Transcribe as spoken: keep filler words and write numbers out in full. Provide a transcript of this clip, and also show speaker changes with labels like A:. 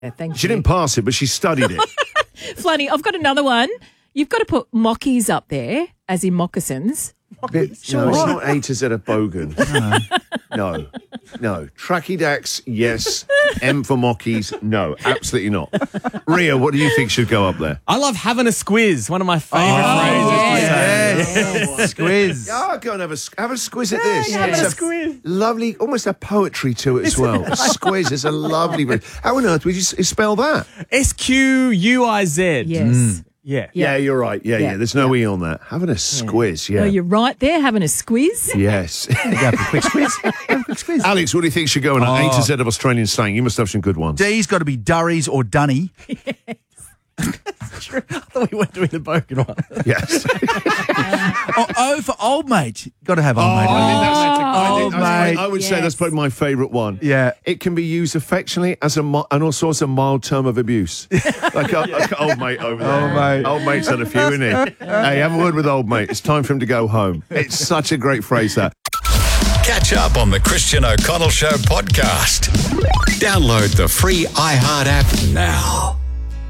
A: Yeah, thank
B: She
A: you.
B: didn't pass it, but she studied it.
A: Flanny, I've got another one. You've got to put mockies up there, as in moccasins.
B: Bit, no, it's not A to Z of bogan. No. No. Trachydax, yes. M for mockies, no. Absolutely not. Ria, what do you think should go up there?
C: I love having a squiz. One of my favourite
A: Oh,
C: phrases.
D: Yes. Squiz.
B: Yeah, go and have a, have a squiz at this.
A: yeah,
B: It's
A: have
B: a
A: a squiz.
B: lovely, almost a poetry to it as well. A squiz is a lovely word. How on earth would you s- spell that?
C: S Q U I Z.
A: Yes.
C: Yeah.
B: Yeah, you're right. Yeah, yeah.
A: Yeah.
B: There's no E on that. Having a squiz, yeah.
A: No, you're right there, having a squiz.
B: Yes.
D: Go for a quick squiz. Have a quick squiz.
B: Alex, what do you think should go in an A to Z of Australian slang? You must have some good ones.
D: D's got to be Durries or Dunny.
C: I thought we weren't doing the bogan one.
B: Yes.
D: Oh, O for old mate. Got to have old mate.
B: I think that's, I, think
D: old
B: that's-
D: mate.
B: I would say
A: Yes.
B: that's probably my favourite one.
D: Yeah.
B: It can be used affectionately as a mi- and also as a mild term of abuse. like, a, like old mate over there.
D: Old mate.
B: Old mate's had a few, isn't he? Hey, have a word with old mate. It's time for him to go home. It's such a great phrase, that.
E: Catch up on the Christian O'Connell Show podcast. Download the free iHeart app now.